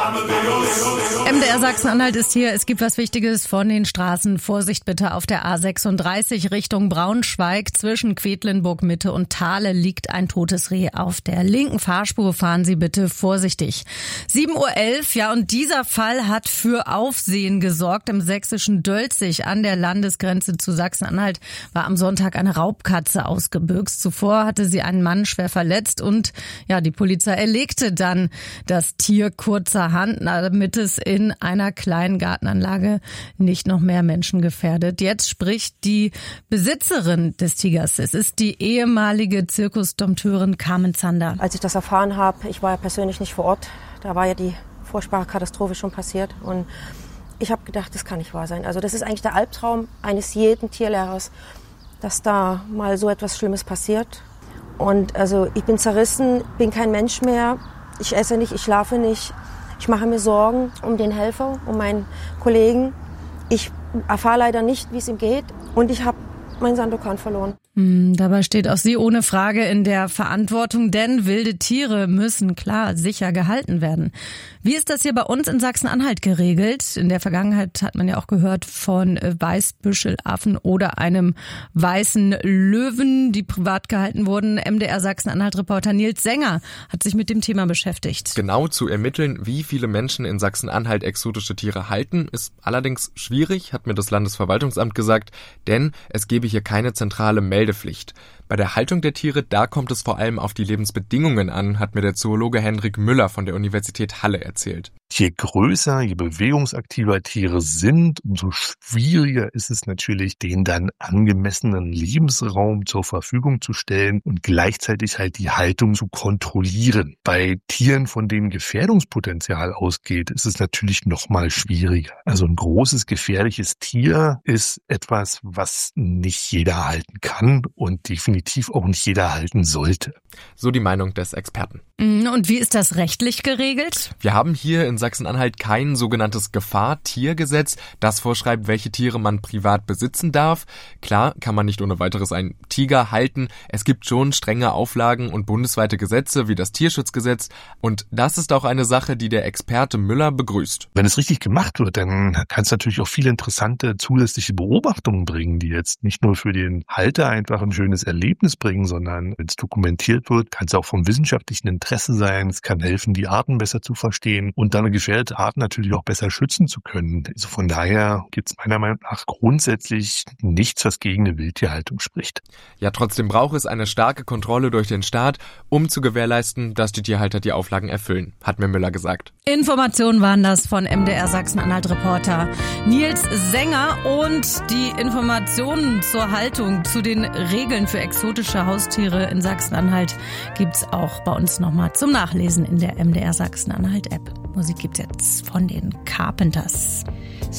MDR Sachsen-Anhalt ist hier. Es gibt was Wichtiges von den Straßen. Vorsicht bitte auf der A36 Richtung Braunschweig. Zwischen Quedlinburg Mitte und Thale liegt ein totes Reh auf der linken Fahrspur. Fahren Sie bitte vorsichtig. 7:11 Uhr, ja, und dieser Fall hat für Aufsehen gesorgt. Im sächsischen Dölzig an der Landesgrenze zu Sachsen-Anhalt war am Sonntag eine Raubkatze ausgebüxt. Zuvor hatte sie einen Mann schwer verletzt und ja, die Polizei erlegte dann das Tier kurzerhand, damit es in einer kleinen Gartenanlage nicht noch mehr Menschen gefährdet. Jetzt spricht die Besitzerin des Tigers. Es ist die ehemalige Zirkusdompteurin Carmen Zander. Als ich das erfahren habe, ich war ja persönlich nicht vor Ort, da war ja die furchtbare Katastrophe schon passiert und ich habe gedacht, das kann nicht wahr sein. Also das ist eigentlich der Albtraum eines jeden Tierlehrers, dass da mal so etwas Schlimmes passiert. Und also ich bin zerrissen, bin kein Mensch mehr, ich esse nicht, ich schlafe nicht. Ich mache mir Sorgen um den Helfer, um meinen Kollegen. Ich erfahre leider nicht, wie es ihm geht. Und ich habe meinen Sandokan verloren. Dabei steht auch sie ohne Frage in der Verantwortung, denn wilde Tiere müssen klar sicher gehalten werden. Wie ist das hier bei uns in Sachsen-Anhalt geregelt? In der Vergangenheit hat man ja auch gehört von Weißbüschelaffen oder einem weißen Löwen, die privat gehalten wurden. MDR Sachsen-Anhalt-Reporter Nils Sänger hat sich mit dem Thema beschäftigt. Genau zu ermitteln, wie viele Menschen in Sachsen-Anhalt exotische Tiere halten, ist allerdings schwierig, hat mir das Landesverwaltungsamt gesagt, denn es gebe hier keine zentrale Meldepflicht. Bei der Haltung der Tiere, da kommt es vor allem auf die Lebensbedingungen an, hat mir der Zoologe Hendrik Müller von der Universität Halle erzählt. Je größer, je bewegungsaktiver Tiere sind, umso schwieriger ist es natürlich, denen dann angemessenen Lebensraum zur Verfügung zu stellen und gleichzeitig halt die Haltung zu kontrollieren. Bei Tieren, von denen Gefährdungspotenzial ausgeht, ist es natürlich noch mal schwieriger. Also ein großes, gefährliches Tier ist etwas, was nicht jeder halten kann und definitiv auch nicht jeder halten sollte. So die Meinung des Experten. Und wie ist das rechtlich geregelt? Wir haben hier in Sachsen-Anhalt kein sogenanntes Gefahr-Tiergesetz, das vorschreibt, welche Tiere man privat besitzen darf. Klar kann man nicht ohne weiteres einen Tiger halten. Es gibt schon strenge Auflagen und bundesweite Gesetze wie das Tierschutzgesetz. Und das ist auch eine Sache, die der Experte Müller begrüßt. Wenn es richtig gemacht wird, dann kann es natürlich auch viele interessante zusätzliche Beobachtungen bringen, die jetzt nicht nur für den Halter einfach ein schönes Erlebnis bringen, sondern wenn es dokumentiert wird, kann es auch vom wissenschaftlichen Interesse sein. Es kann helfen, die Arten besser zu verstehen und dann eine gefährdete Art natürlich auch besser schützen zu können. Also von daher gibt es meiner Meinung nach grundsätzlich nichts, was gegen eine Wildtierhaltung spricht. Ja, trotzdem braucht es eine starke Kontrolle durch den Staat, um zu gewährleisten, dass die Tierhalter die Auflagen erfüllen, hat mir Müller gesagt. Informationen waren das von MDR Sachsen-Anhalt-Reporter Nils Sänger und die Informationen zur Haltung, zu den Regeln für exotische Haustiere in Sachsen-Anhalt gibt's auch bei uns nochmal zum Nachlesen in der MDR Sachsen-Anhalt-App. Musik gibt's jetzt von den Carpenters.